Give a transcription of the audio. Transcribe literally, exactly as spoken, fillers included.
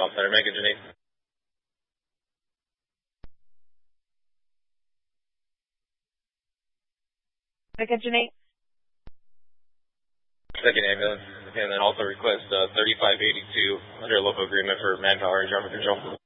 Golf Center. Make it Janine. Make it Janine. Second ambulance, and then also request uh, thirty-five eighty-two under a local agreement for manpower and traffic control.